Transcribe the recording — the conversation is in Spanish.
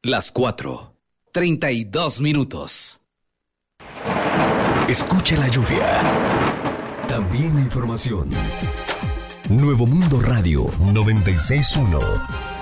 Las 4:32. Escucha la lluvia. También la información. Nuevo Mundo Radio 96.1.